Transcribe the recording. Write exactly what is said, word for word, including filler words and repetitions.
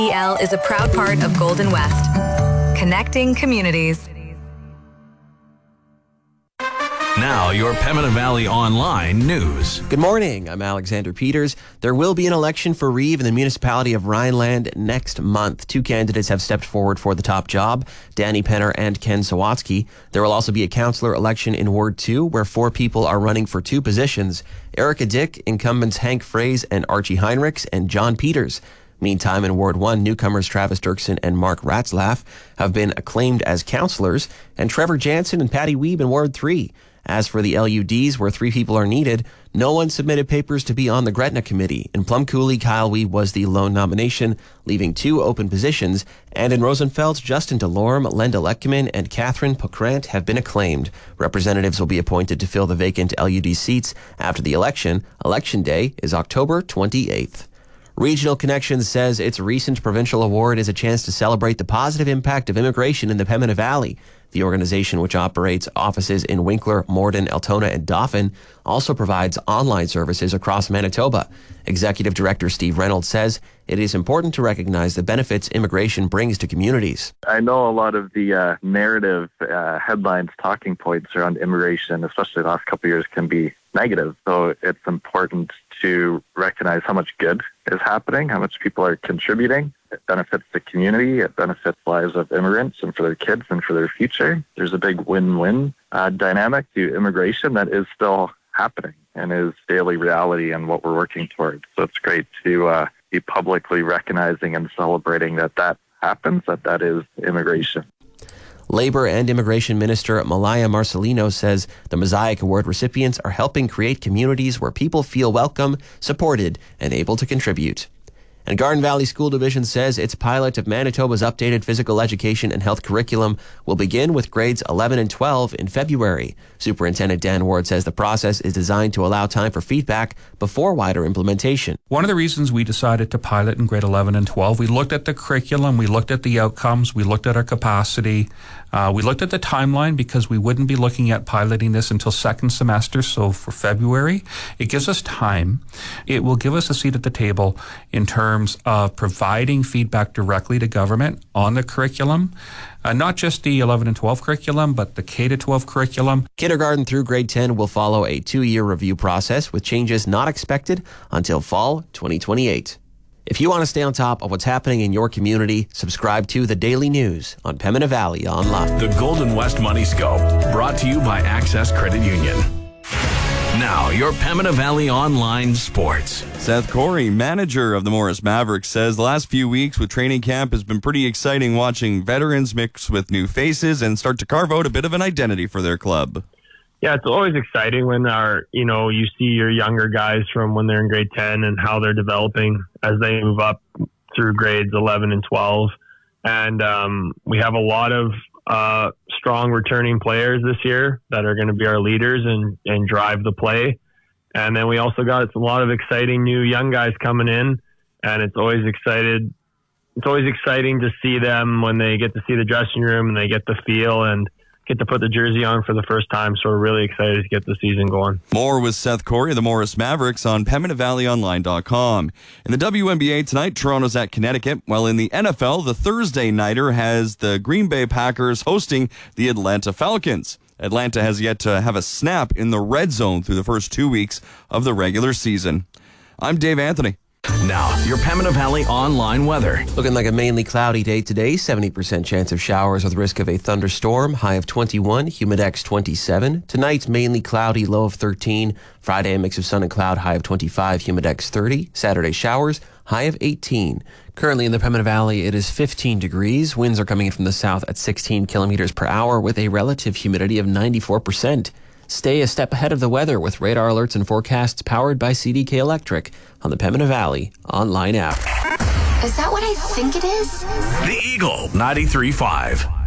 E L is a proud part of Golden West, connecting communities. Now, your Pembina Valley Online news. Good morning. I'm Alexander Peters. There will be an election for Reeve in the municipality of Rhineland next month. Two candidates have stepped forward for the top job, Danny Penner and Ken Sawatsky. There will also be a councillor election in Ward two, where four people are running for two positions. Erica Dick, incumbents Hank Fraze and Archie Heinrichs, and John Peters. Meantime, in Ward one, newcomers Travis Dirksen and Mark Ratzlaff have been acclaimed as councillors, and Trevor Jansen and Patty Weeb in Ward three. As for the L U Ds, where three people are needed, no one submitted papers to be on the Gretna committee. In Plum Cooley, Kyle Weeb was the lone nomination, leaving two open positions. And in Rosenfeld, Justin Delorme, Lenda Letkeman, and Catherine Pocrant have been acclaimed. Representatives will be appointed to fill the vacant L U D seats after the election. Election day is October twenty-eighth. Regional Connections says its recent provincial award is a chance to celebrate the positive impact of immigration in the Pembina Valley. The organization, which operates offices in Winkler, Morden, Altona, and Dauphin, also provides online services across Manitoba. Executive Director Steve Reynolds says it is important to recognize the benefits immigration brings to communities. I know a lot of the uh, narrative uh, headlines, talking points around immigration, especially the last couple of years, can be negative. So it's important to recognize how much good is happening, how much people are contributing. It benefits the community, it benefits the lives of immigrants and for their kids and for their future. There's a big win-win uh, dynamic to immigration that is still happening and is daily reality and what we're working towards. So it's great to uh, be publicly recognizing and celebrating that that happens, that that is immigration. Labour and Immigration Minister Malaya Marcelino says the Mosaic Award recipients are helping create communities where people feel welcome, supported, and able to contribute. And Garden Valley School Division says its pilot of Manitoba's updated physical education and health curriculum will begin with grades eleven and twelve in February. Superintendent Dan Ward says the process is designed to allow time for feedback before wider implementation. One of the reasons we decided to pilot in grade eleven and twelve, we looked at the curriculum, we looked at the outcomes, we looked at our capacity, uh, we looked at the timeline because we wouldn't be looking at piloting this until second semester, so for February. It gives us time. It will give us a seat at the table in terms of providing feedback directly to government on the curriculum, uh, not just the eleven and twelve curriculum, but the K to twelve curriculum. Kindergarten through grade ten will follow a two-year review process with changes not expected until fall twenty twenty-eight. If you want to stay on top of what's happening in your community, subscribe to The Daily News on Pembina Valley Online. The Golden West Money Scope, brought to you by Access Credit Union. Now, your Pembina Valley Online Sports. Seth Corey, manager of the Morris Mavericks, says the last few weeks with training camp has been pretty exciting watching veterans mix with new faces and start to carve out a bit of an identity for their club. Yeah, it's always exciting when our, you know, you see your younger guys from when they're in grade ten and how they're developing as they move up through grades eleven and twelve. And um, we have a lot of uh, strong returning players this year that are going to be our leaders and, and drive the play. And then we also got a lot of exciting new young guys coming in, and it's always excited. It's always exciting to see them when they get to see the dressing room and they get the feel and get to put the jersey on for the first time. So we're really excited to get the season going. More with Seth Corey of the Morris Mavericks on Pembina Valley Online dot com. In the W N B A tonight, Toronto's at Connecticut, while in the N F L, the Thursday nighter has the Green Bay Packers hosting the Atlanta Falcons. Atlanta has yet to have a snap in the red zone through the first two weeks of the regular season. I'm Dave Anthony. Now, your Pembina Valley Online weather. Looking like a mainly cloudy day today. seventy percent chance of showers with risk of a thunderstorm. High of twenty-one, humidex twenty-seven. Tonight, mainly cloudy, low of thirteen. Friday, a mix of sun and cloud, high of twenty-five, humidex thirty. Saturday, showers, high of eighteen. Currently in the Pembina Valley, it is fifteen degrees. Winds are coming in from the south at sixteen kilometers per hour with a relative humidity of ninety-four percent. Stay a step ahead of the weather with radar alerts and forecasts powered by C D K Electric on the Pembina Valley Online app. Is that what I think it is? The Eagle ninety-three point five.